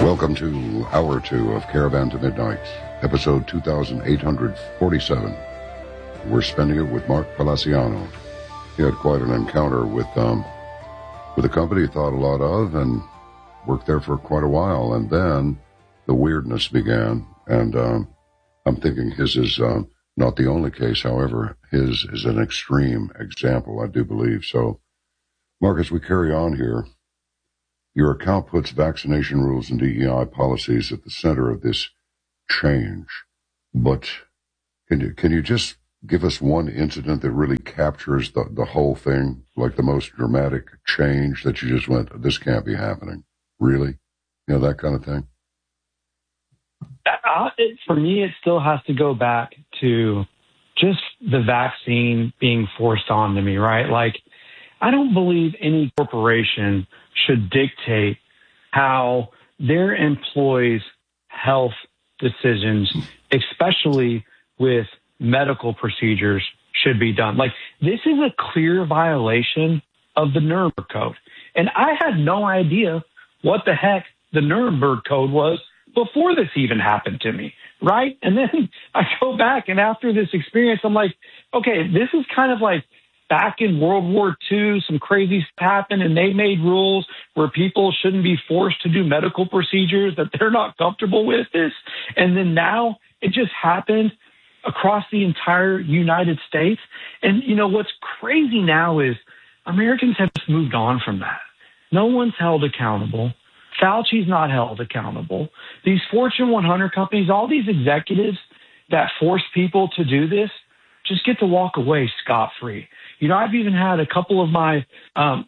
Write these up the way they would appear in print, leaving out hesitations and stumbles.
Welcome to Hour 2 of Caravan to Midnight, episode 2847. We're spending it with Mark Palaciano. He had quite an encounter with a company he thought a lot of and worked there for quite a while, and then the weirdness began, and I'm thinking his is not the only case. However, his is an extreme example, I do believe. So, Mark, as we carry on here, your account puts vaccination rules and DEI policies at the center of this change. But can you just give us one incident that really captures the whole thing, like the most dramatic change that you just went, this can't be happening? Really? You know, that kind of thing? For me, it still has to go back to just the vaccine being forced onto me, right? Like, I don't believe any corporation should dictate how their employees' health decisions, especially with medical procedures, should be done. Like, this is a clear violation of the Nuremberg Code. And I had no idea what the heck the Nuremberg Code was before this even happened to me, right? And then I go back, and after this experience, I'm like, okay, this is kind of like back in World War II, some crazy stuff happened, and they made rules where people shouldn't be forced to do medical procedures that they're not comfortable with this. And then now it just happened across the entire United States. And, you know, what's crazy now is Americans have just moved on from that. No one's held accountable. Fauci's not held accountable. These Fortune 100 companies, all these executives that force people to do this, just get to walk away scot-free. You know, I've even had a couple of my, all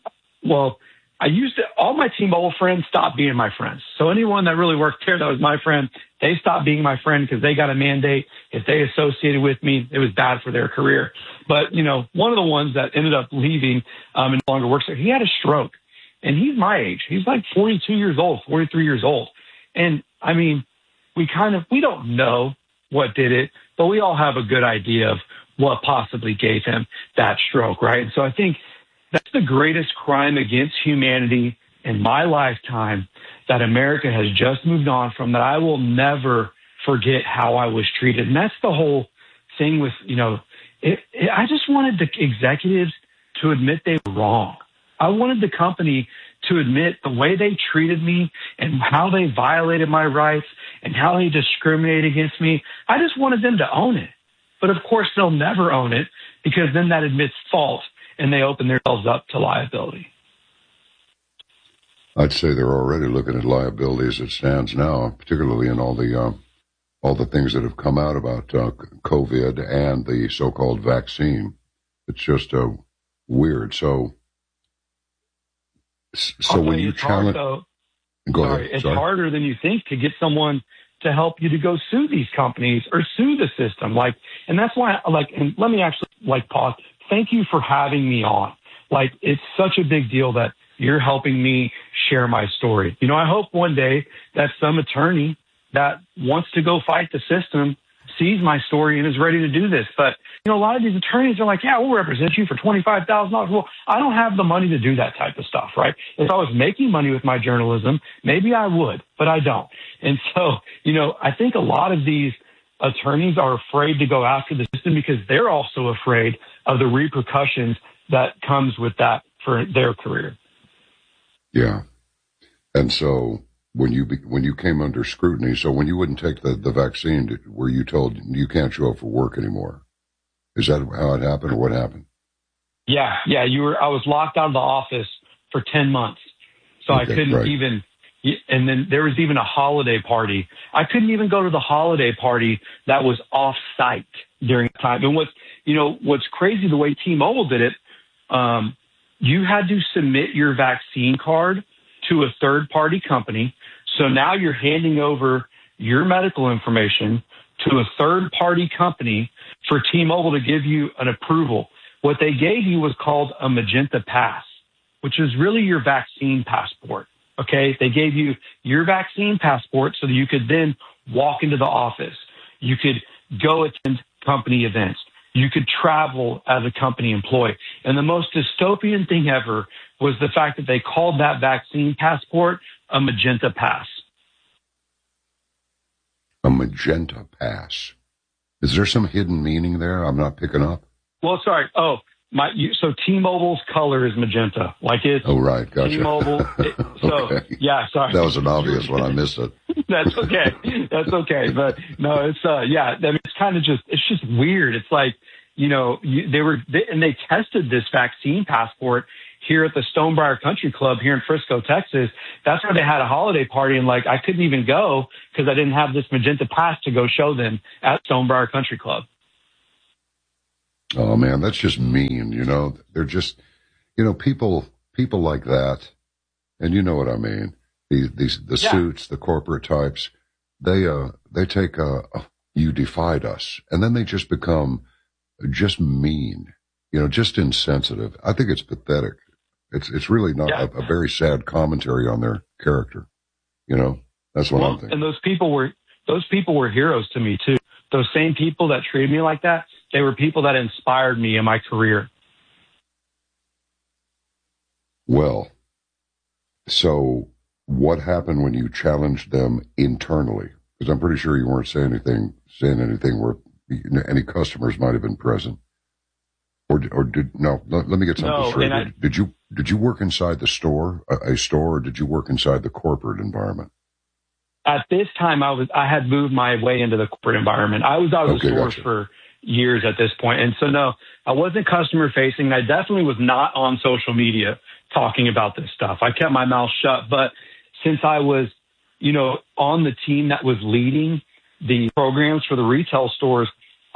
my T-Mobile friends stopped being my friends. So anyone that really worked there that was my friend, they stopped being my friend because they got a mandate. If they associated with me, it was bad for their career. But, you know, one of the ones that ended up leaving and no longer works there, he had a stroke. And he's my age. He's like 42 years old, 43 years old. And, I mean, we don't know what did it, but we all have a good idea of what possibly gave him that stroke, right? And so I think that's the greatest crime against humanity in my lifetime that America has just moved on from, that I will never forget how I was treated. And that's the whole thing with, you know, I just wanted the executives to admit they were wrong. I wanted the company to admit the way they treated me and how they violated my rights and how they discriminated against me. I just wanted them to own it. But of course, they'll never own it, because then that admits fault and they open themselves up to liability. I'd say they're already looking at liability as it stands now, particularly in all the things that have come out about COVID and the so-called vaccine. It's just weird. So when you challenge, it's harder than you think to get someone to help you to go sue these companies or sue the system. Like, and that's why, and let me actually pause. Thank you for having me on. Like, it's such a big deal that you're helping me share my story. You know, I hope one day that some attorney that wants to go fight the system sees my story and is ready to do this. But, you know, a lot of these attorneys are like, yeah, we'll represent you for $25,000. Well, I don't have the money to do that type of stuff, right? If I was making money with my journalism, maybe I would, but I don't. And so, you know, I think a lot of these attorneys are afraid to go after the system because they're also afraid of the repercussions that comes with that for their career. Yeah. And so when you came under scrutiny, so when you wouldn't take the vaccine, were you told you can't show up for work anymore? Is that how it happened, or what happened? Yeah. I was locked out of the office for 10 months. So okay, I couldn't even, and then there was even a holiday party. I couldn't even go to the holiday party that was off site during the time. And what's crazy, the way T-Mobile did it, you had to submit your vaccine card to a third-party company. So now you're handing over your medical information to a third-party company for T-Mobile to give you an approval. What they gave you was called a Magenta Pass, which is really your vaccine passport, okay? They gave you your vaccine passport so that you could then walk into the office. You could go attend company events. You could travel as a company employee. And the most dystopian thing ever was the fact that they called that vaccine passport a Magenta Pass. A magenta pass. Is there some hidden meaning there I'm not picking up? Well, sorry. Oh, so T-Mobile's color is magenta. Like it's. Oh, right. Gotcha. T-Mobile. Okay. Yeah, sorry. That was an obvious one. I missed it. That's okay. That's okay. But no, it's, yeah, I mean, it's kind of it's just weird. It's like, you know, they tested this vaccine passport here at the Stonebriar Country Club here in Frisco, Texas. That's where they had a holiday party, and like I couldn't even go because I didn't have this magenta pass to go show them at Stonebriar Country Club. Oh man, that's just mean. You know, they're just, you know, people like that, and you know what I mean. The suits, the corporate types, they take you defied us, and then they just become just mean. You know, just insensitive. I think it's pathetic. It's really not a very sad commentary on their character. You know, that's what I'm thinking. And those people were heroes to me too. Those same people that treated me like that, they were people that inspired me in my career. Well, so what happened when you challenged them internally? Because I'm pretty sure you weren't saying anything where any customers might have been present. Or let me get something straight. Did you work inside the store, a store, or did you work inside the corporate environment? At this time, I had moved my way into the corporate environment. I was out of the stores for years at this point. And so, no, I wasn't customer facing. I definitely was not on social media talking about this stuff. I kept my mouth shut. But since I was, you know, on the team that was leading the programs for the retail stores,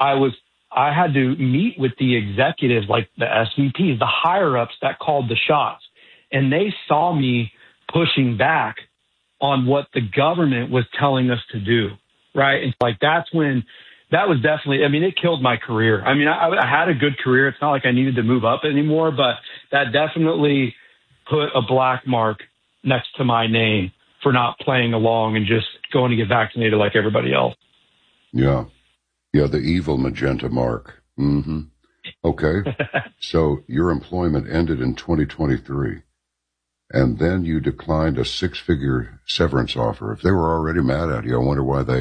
I had to meet with the executives, like the SVPs, the higher ups that called the shots. And they saw me pushing back on what the government was telling us to do. Right. And like, that was definitely, I mean, it killed my career. I mean, I had a good career. It's not like I needed to move up anymore, but that definitely put a black mark next to my name for not playing along and just going to get vaccinated like everybody else. Yeah. Yeah, the evil magenta mark. Mm-hmm. Okay. So your employment ended in 2023, and then you declined a 6-figure severance offer. If they were already mad at you, I wonder why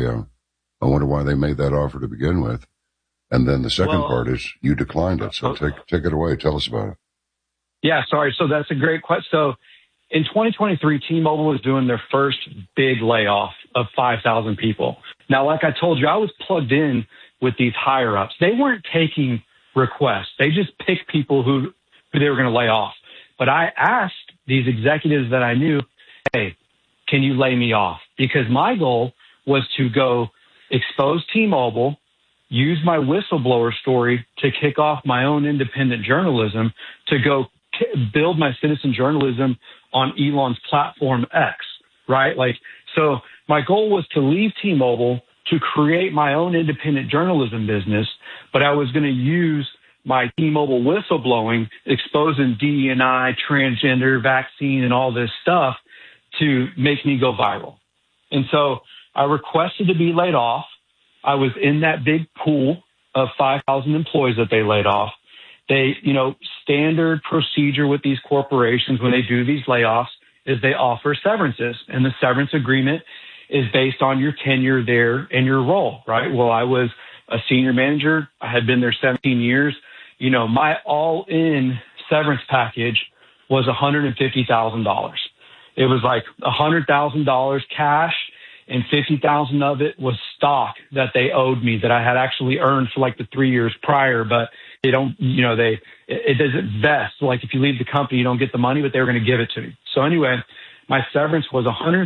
they made that offer to begin with. And then the second part is you declined it. So take it away. Tell us about it. Yeah, sorry. So that's a great question. So in 2023, T-Mobile was doing their first big layoff of 5,000 people. Now, like I told you, I was plugged in with these higher ups. They weren't taking requests. They just picked people who they were going to lay off. But I asked these executives that I knew, hey, can you lay me off? Because my goal was to go expose T-Mobile, use my whistleblower story to kick off my own independent journalism, to go build my citizen journalism on Elon's platform X, right? Like, so my goal was to leave T-Mobile to create my own independent journalism business, but I was going to use my T-Mobile whistleblowing, exposing DE&I, transgender, vaccine, and all this stuff to make me go viral. And so I requested to be laid off. I was in that big pool of 5,000 employees that they laid off. They, you know, standard procedure with these corporations when they do these layoffs is they offer severances, and the severance agreement is based on your tenure there and your role, right? Well, I was a senior manager. I had been there 17 years. You know, my all-in severance package was $150,000. It was like $100,000 cash, and $50,000 of it was stock that they owed me that I had actually earned for like the 3 years prior, but they don't, you know, it doesn't vest. Like if you leave the company, you don't get the money, but they were going to give it to me. So anyway, my severance was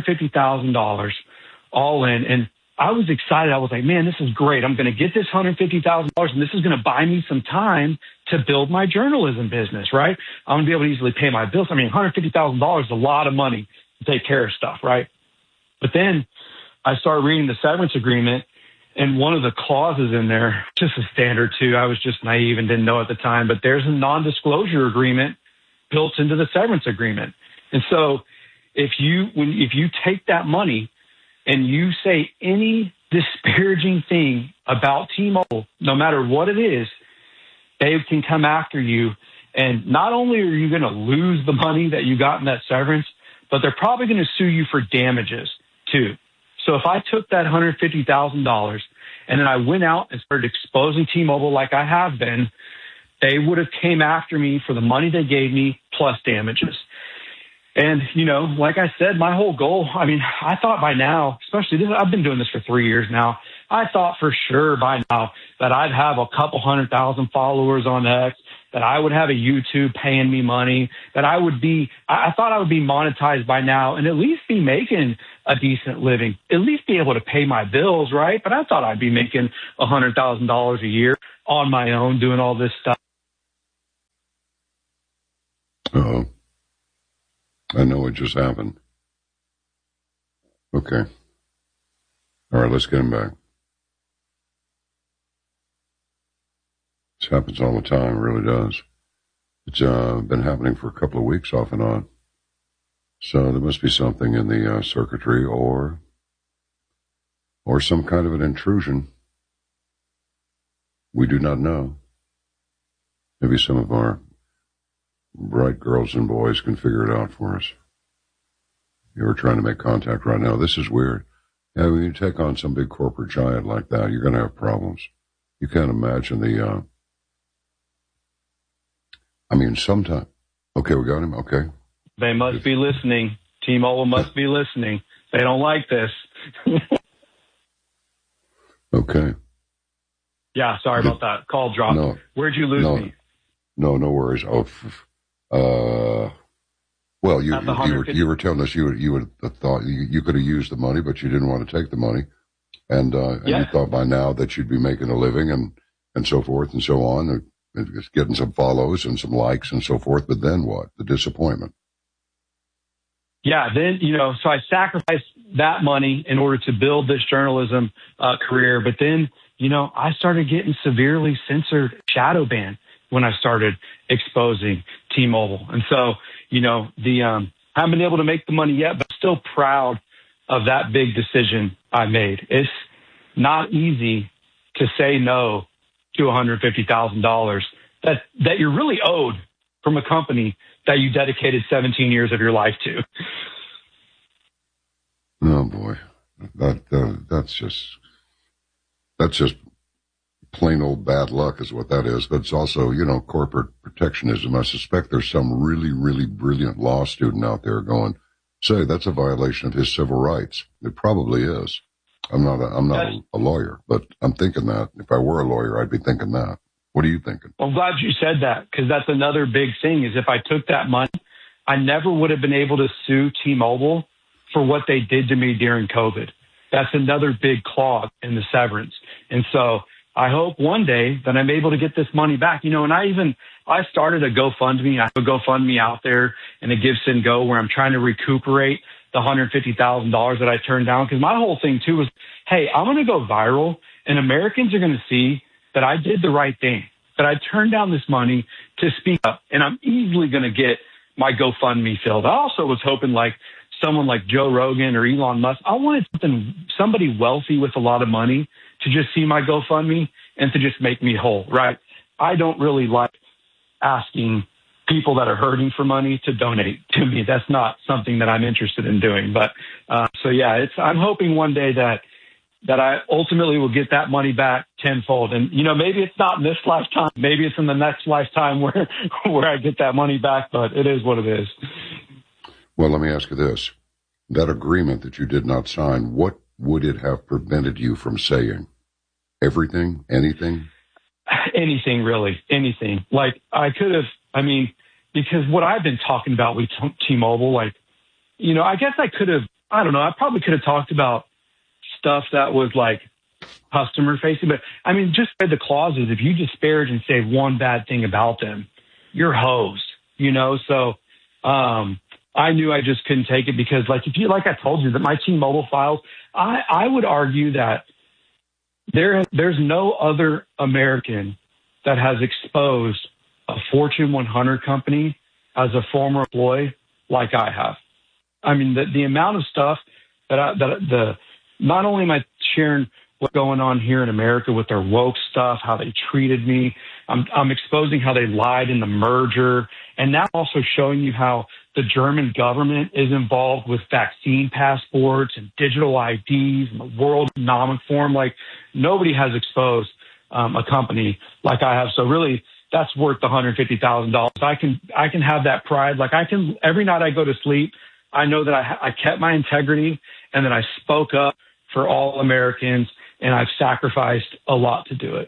$150,000 all in. And I was excited. I was like, man, this is great. I'm going to get this $150,000 and this is going to buy me some time to build my journalism business, right? I'm going to be able to easily pay my bills. I mean, $150,000 is a lot of money to take care of stuff, right? But then I started reading the severance agreement, and one of the clauses in there, just a standard too, I was just naive and didn't know at the time, but there's a non-disclosure agreement built into the severance agreement. And so if you take that money and you say any disparaging thing about T-Mobile, no matter what it is, they can come after you. And not only are you going to lose the money that you got in that severance, but they're probably going to sue you for damages too. So if I took that $150,000 and then I went out and started exposing T-Mobile like I have been, they would have came after me for the money they gave me plus damages. And, you know, like I said, my whole goal, I mean, I thought by now, especially this, I've been doing this for 3 years now. I thought for sure by now that I'd have a couple 100,000 followers on X, that I would have a YouTube paying me money, that I thought I would be monetized by now and at least be making a decent living, at least be able to pay my bills, right? But I thought I'd be making $100,000 a year on my own doing all this stuff. Uh-oh. I know what just happened. Okay. All right, let's get him back. This happens all the time, it really does. It's been happening for a couple of weeks off and on. So there must be something in the circuitry or some kind of an intrusion. We do not know. Maybe some of our bright girls and boys can figure it out for us. You're trying to make contact right now. This is weird. Yeah, when you take on some big corporate giant like that, you're going to have problems. You can't imagine the, sometimes. Okay, we got him. Okay. They must be listening. T-Mobile must be listening. They don't like this. Okay. Yeah, sorry about that. Call dropped. No, Where'd you lose me? No worries. Well, you were telling us you would have thought you could have used the money, but you didn't want to take the money, and you thought by now that you'd be making a living and so forth and so on, and just getting some follows and some likes and so forth. But then what? The disappointment. Yeah, then, so I sacrificed that money in order to build this journalism career. But then, I started getting severely censored, shadow banned when I started exposing T-Mobile. And so, I haven't been able to make the money yet, but I'm still proud of that big decision I made. It's not easy to say no to $150,000 that you're really owed from a company that you dedicated 17 years of your life to. Oh boy, that's just plain old bad luck is what that is. But it's also, corporate protectionism. I suspect there's some really, really brilliant law student out there going, say that's a violation of his civil rights. It probably is. I'm not a lawyer, but I'm thinking that. If I were a lawyer, I'd be thinking that. What are you thinking? Well, I'm glad you said that, because that's another big thing is if I took that money, I never would have been able to sue T-Mobile for what they did to me during COVID. That's another big clause in the severance. And so I hope one day that I'm able to get this money back. And I started a GoFundMe. I have a GoFundMe out there and a Give, Send, Go where I'm trying to recuperate the $150,000 that I turned down. Because my whole thing too was, hey, I'm going to go viral and Americans are going to see that I did the right thing, that I turned down this money to speak up, and I'm easily going to get my GoFundMe filled. I also was hoping like someone like Joe Rogan or Elon Musk, I wanted somebody wealthy with a lot of money to just see my GoFundMe and to just make me whole, right? I don't really like asking people that are hurting for money to donate to me. That's not something that I'm interested in doing. But I'm hoping one day that I ultimately will get that money back tenfold. And, maybe it's not in this lifetime. Maybe it's in the next lifetime where I get that money back, but it is what it is. Well, let me ask you this. That agreement that you did not sign, what would it have prevented you from saying? Everything? Anything? Anything, really. Anything. Like, I could have, because what I've been talking about with T-Mobile, I guess I probably could have talked about stuff that was like customer facing, but just read the clauses. If you disparage and say one bad thing about them, you're hosed, So, I knew I just couldn't take it because like I told you that my T-Mobile files, I would argue that there's no other American that has exposed a Fortune 100 company as a former employee like I have. The amount of stuff not only am I sharing what's going on here in America with their woke stuff, how they treated me, I'm exposing how they lied in the merger, and now also showing you how the German government is involved with vaccine passports and digital IDs and the World Economic Forum. Like, nobody has exposed a company like I have. So really, that's worth the $150,000. I can have that pride. Like, every night I go to sleep, I know that I kept my integrity and that I spoke up for all Americans, and I've sacrificed a lot to do it.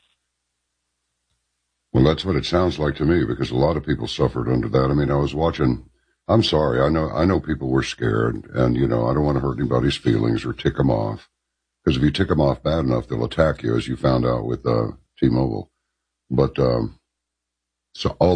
Well, that's what it sounds like to me, because a lot of people suffered under that. I mean, I was watching, I'm sorry, I know people were scared, and, I don't want to hurt anybody's feelings or tick them off, because if you tick them off bad enough, they'll attack you, as you found out with T-Mobile. But so all